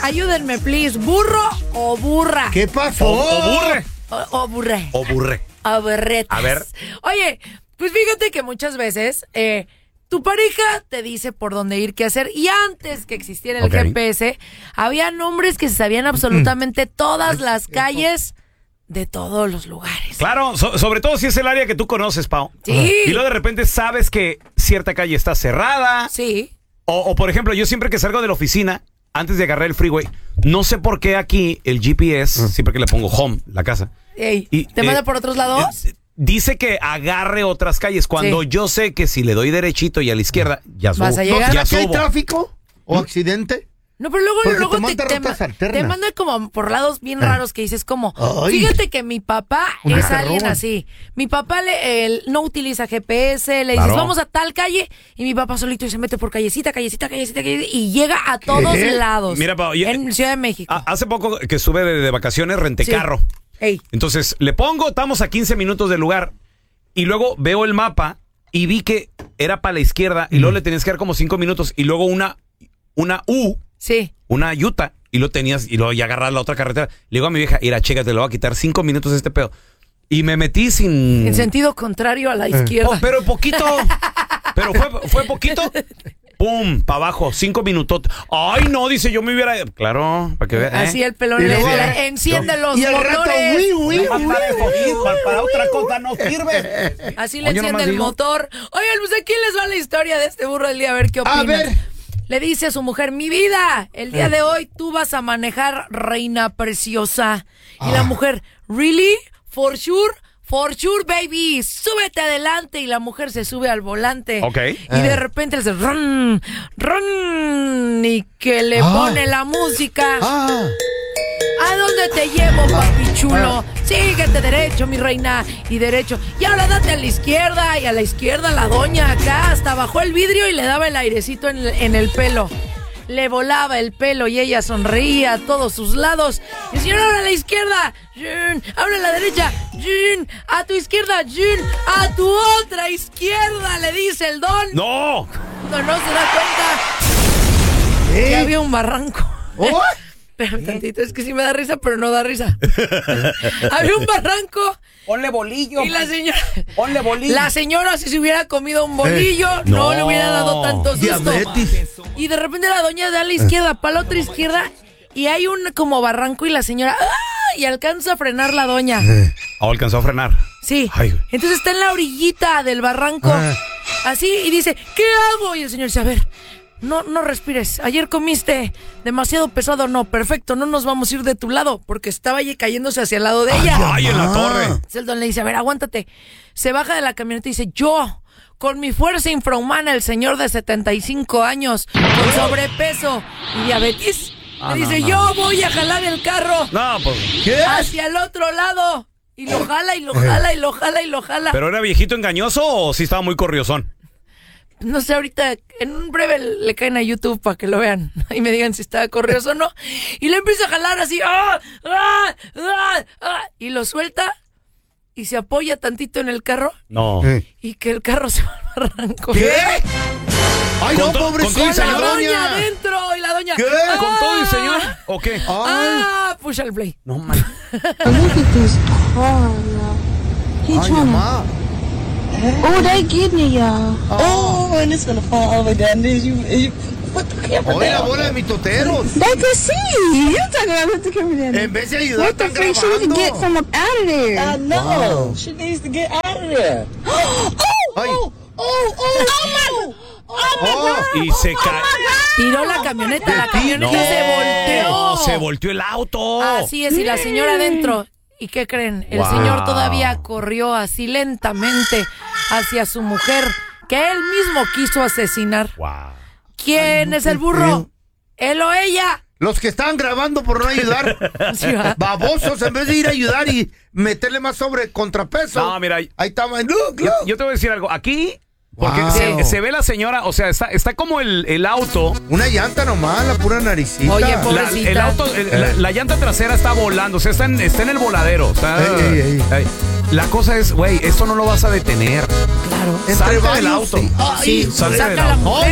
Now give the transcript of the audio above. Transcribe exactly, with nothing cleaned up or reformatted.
ayúdenme, please. ¿Burro o burra? ¿Qué pasó? O, o burre. O, o burre. O burre. O burretas. A ver. Oye, pues fíjate que muchas veces eh, tu pareja te dice por dónde ir, qué hacer. Y antes que existiera el Ok. G P S, había nombres que se sabían absolutamente todas las calles de todos los lugares. Claro, so- sobre todo si es el área que tú conoces, Pau. Sí. Y luego de repente sabes que cierta calle está cerrada. Sí. O, o, por ejemplo, yo siempre que salgo de la oficina, antes de agarrar el freeway, no sé por qué aquí el G P S, siempre que le pongo home, la casa. Ey, y, ¿te eh, manda por otros lados? eh, Dice que agarre otras calles. Cuando Sí. yo sé que si le doy derechito y a la izquierda, ya subo. Vas a ¿No llegar. será Ya que hay subo. tráfico o accidente? No, pero luego, Porque luego te manda te, rutas ma- alternas. te manda como por lados bien raros que dices como, Ay. fíjate que mi papá Una es te alguien roban. así. Mi papá le, él no utiliza G P S, le dices Claro. vamos a tal calle y mi papá solito se mete por callecita, callecita, callecita, callecita y llega a todos lados. Mira, Pau, yo- en Ciudad de México. Ah, hace poco que estuve de, de vacaciones, renté Sí. carro. Ey. Entonces, le pongo, estamos a quince minutos del lugar. Y luego veo el mapa y vi que era para la izquierda. Y luego le tenías que dar como cinco minutos. Y luego una, una U, Sí. una yuta. Y lo tenías, y luego ya agarrar la otra carretera. Le digo a mi vieja, mira, chécate, te lo voy a quitar cinco minutos este pedo. Y me metí sin... En sentido contrario a la izquierda. Oh, pero poquito. Pero fue, fue poquito. ¡Pum! Para abajo, cinco minutos. ¡Ay, no! Dice, yo me hubiera... Claro, para que vean. ¿eh? Así el pelón Y le luego- le enciende los Y al rato, motores. uy, uy, Nomás uy, para, eso, uy, sí, uy, para, para uy, otra uy. cosa no sirve. Así le Oye, enciende nomás el digo. motor. Oigan, pues aquí les va la historia de este burro del día, a ver qué opinan. A ver. Le dice a su mujer, mi vida, el día de hoy tú vas a manejar, reina preciosa. Y la mujer, ¿really? ¿For sure? For sure, baby, súbete adelante. Y la mujer se sube al volante. Ok. Y de repente le dice, run, run. Y que le Ah. pone la música. Ah, ¿A dónde te llevo, papi chulo? Síguete derecho, mi reina. Y derecho. Y ahora date a la izquierda. Y a la izquierda la doña acá. Hasta bajó el vidrio y le daba el airecito en el, en el pelo. Le volaba el pelo y ella sonreía a todos sus lados. Y el señor, ahora a la izquierda. Yun, ahora a la derecha. Yun, a tu izquierda. Yun, a tu otra izquierda, le dice el don. ¡No! No, no se da cuenta. ¿eh? Que había un barranco. ¿Oh? Pero tantito, es que sí me da risa, pero no da risa. Había un barranco Ponle bolillo. y la señora... Ponle bolillo. La señora, si se hubiera comido un bolillo, no, no. le hubiera dado tanto susto. Diabetes. Y de repente la doña da a la izquierda, para la otra izquierda, y hay un como barranco y la señora... ¡ah! Y alcanza a frenar la doña. Oh, alcanzó a frenar. Sí. Ay, güey. Entonces está en la orillita del barranco. Ah. Así, y dice, ¿qué hago? Y el señor dice, a ver, no, no respires. Ayer comiste demasiado pesado. No, perfecto, no nos vamos a ir de tu lado, porque estaba allí cayéndose hacia el lado de ella. ¡Ay, en la torre! Entonces el don le dice, a ver, aguántate. Se baja de la camioneta y dice, yo, con mi fuerza infrahumana, el señor de setenta y cinco años, con sobrepeso y diabetes, Ah, le no, dice, no. yo voy a jalar el carro No, pues... ¿Qué? hacia el otro lado. Y lo jala, y lo jala, y lo jala, y lo jala. ¿Pero era viejito engañoso o sí estaba muy corriosón? No sé, ahorita en un breve le caen a YouTube para que lo vean y me digan si está corrioso o no. Y le empieza a jalar así. ¡ah! ¡ah! ¡ah! ¡ah! Y lo suelta y se apoya tantito en el carro No. ¿Eh? y que el carro se va al barranco. ¿Qué? ¡Ay, Con no, to- con todo y pobrecita La señor. doña adentro y la doña. ¿Qué? ¿Con todo y ¡ah! señor? ¿O qué? ¡Ay! ¡Ah! Push al play. No, man. Look at this car, y'all. He ¡Ay, trying mamá! Oh, they getting it, y'all. Oh, and it's gonna fall over down there. You, you put the camera ¡Oye, la down. bola de mitoteros! They can see. You talking about put the camera down there. En vez de ayudar, What the están freak? She need to get grabando. from up out of there. I know. Wow. She needs to get out of there. oh, Ay. oh, oh, oh, oh, my, oh, my Oh. God. Y se cae. Tiró la camioneta, la camioneta No, se volteó. se volteó el auto. Así es, y la señora adentro. ¿Y qué creen? El Wow. señor todavía corrió así lentamente hacia su mujer, que él mismo quiso asesinar. Wow. ¿Quién es el burro? ¿Él o ella? Los que estaban grabando por no ayudar. Sí, ¿va? Babosos, en vez de ir a ayudar y meterle más sobre contrapeso. No, mira, Ahí estaba. Look, yo, look. yo te voy a decir algo. Aquí, porque Wow. se, se ve la señora, o sea, está, está como el, el auto. Una llanta nomás, la pura naricita. Oye, La, pobrecita. el auto, el- la, la llanta trasera está volando, o sea, está en, está en el voladero. Está, Ey, ey, ey. Ey. La cosa es, güey, esto no lo vas a detener. Claro. Entre Salte del varios, auto. sí. Ay, Sí, salte Saca del la auto. mujer.